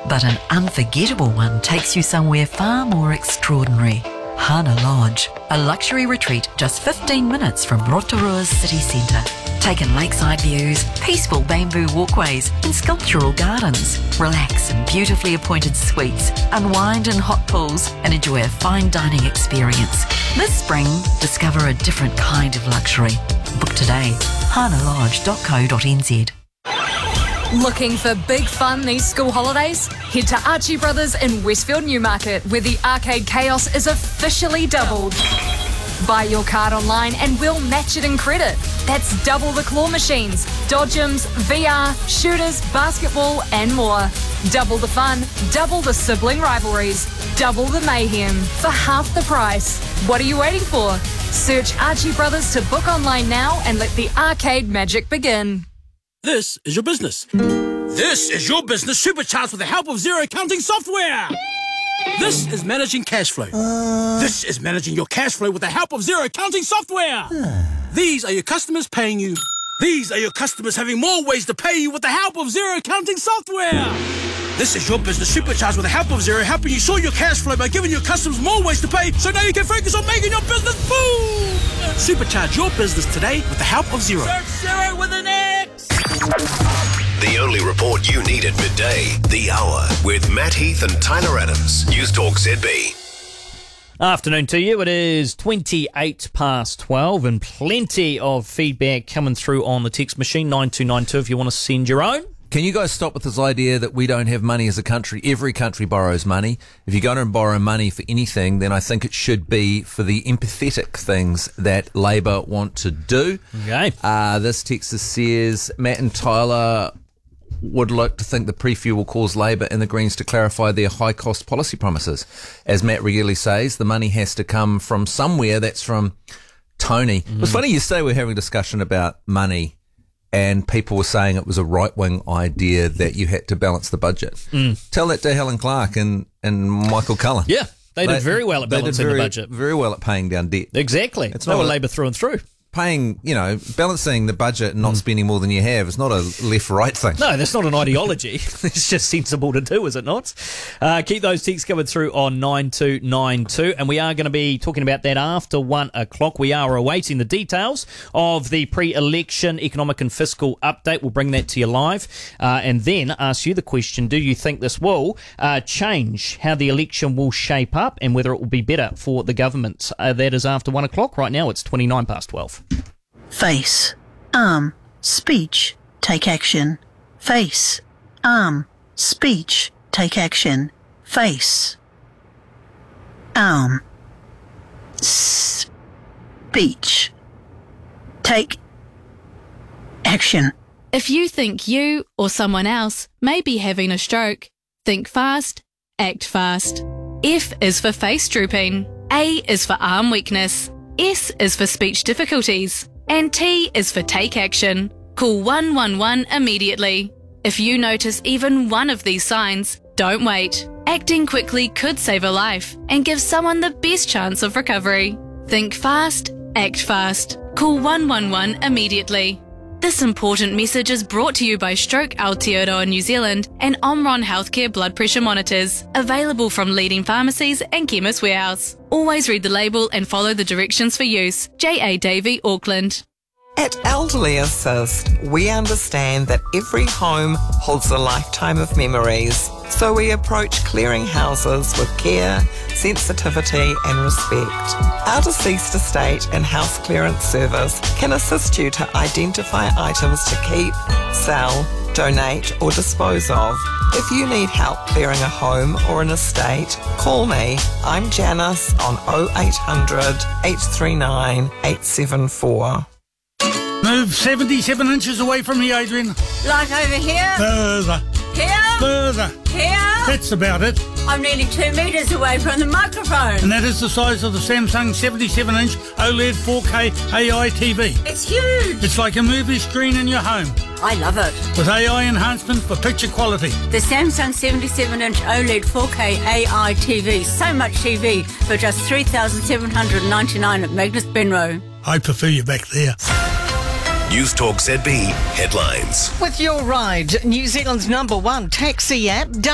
But an unforgettable one takes you somewhere far more extraordinary. Hana Lodge, a luxury retreat just 15 minutes from Rotorua's city centre. Take in lakeside views, peaceful bamboo walkways and sculptural gardens. Relax in beautifully appointed suites, unwind in hot pools and enjoy a fine dining experience. This spring, discover a different kind of luxury. Book today. hanalodge.co.nz. Looking for big fun these school holidays? Head to Archie Brothers in Westfield Newmarket, where the arcade chaos is officially doubled. Buy your card online and we'll match it in credit. That's double the claw machines, dodgems, VR, shooters, basketball and more. Double the fun, double the sibling rivalries, double the mayhem for half the price. What are you waiting for? Search Archie Brothers to book online now and let the arcade magic begin. This is your business. This is your business supercharged with the help of Xero accounting software. This is managing cash flow. This is managing your cash flow with the help of Xero accounting software. These are your customers paying you. These are your customers having more ways to pay you with the help of Xero accounting software. This is your business supercharged with the help of Xero, helping you sort your cash flow by giving your customers more ways to pay, so now you can focus on making your business boom. Supercharge your business today with the help of Xero. Search Xero with an X. The only report you need at midday, The Hour, with Matt Heath and Tyler Adams. News Talk ZB. Afternoon to you. It is 28 past 12 and plenty of feedback coming through on the text machine 9292 if you want to send your own. Can you guys stop with this idea that we don't have money as a country? Every country borrows money. If you're going to borrow money for anything, then I think it should be for the empathetic things that Labour want to do. Okay. This texter says, Matt and Tyler would like to think the pre-fuel will cause Labour and the Greens to clarify their high-cost policy promises. As Matt regularly says, the money has to come from somewhere. That's from Tony. It was funny yesterday we were having a discussion about money and people were saying it was a right-wing idea that you had to balance the budget. Tell that to Helen Clark and Michael Cullen. Yeah, they did very well at balancing the budget. Very well at paying down debt. Exactly. They were Labour through and through. Paying, balancing the budget and not spending more than you have is not a left-right thing. No, that's not an ideology. It's just sensible to do, is it not? Keep those texts coming through on 9292, and we are going to be talking about that after 1 o'clock. We are awaiting the details of the pre-election economic and fiscal update. We'll bring that to you live, and then ask you the question, do you think this will change how the election will shape up and whether it will be better for the government? That is after 1 o'clock. Right now, it's 29 past 12. Face, arm, speech, take action. Face, arm, speech, take action. Face, arm, speech, take action. If you think you or someone else may be having a stroke, think fast, act fast. F is for face drooping. A is for arm weakness. S is for speech difficulties. And T is for take action. Call 111 immediately. If you notice even one of these signs, don't wait. Acting quickly could save a life and give someone the best chance of recovery. Think fast, act fast. Call 111 immediately. This important message is brought to you by Stroke Aotearoa New Zealand and Omron Healthcare blood pressure monitors, available from leading pharmacies and Chemist Warehouse. Always read the label and follow the directions for use. J.A. Davey, Auckland. At Elderly Assist, we understand that every home holds a lifetime of memories, so we approach clearing houses with care, sensitivity and respect. Our deceased estate and house clearance service can assist you to identify items to keep, sell, donate or dispose of. If you need help clearing a home or an estate, call me. I'm Janice on 0800 839 874. Move 77 inches away from me, Adrian. Like over here? Further. Here? Further. Here? That's about it. I'm nearly 2 metres away from the microphone. And that is the size of the Samsung 77-inch OLED 4K AI TV. It's huge. It's like a movie screen in your home. I love it. With AI enhancement for picture quality. The Samsung 77-inch OLED 4K AI TV. So much TV for just $3,799 at Magnus Benro. I prefer you back there. News Talk ZB headlines. With Your Ride, New Zealand's #1 taxi app.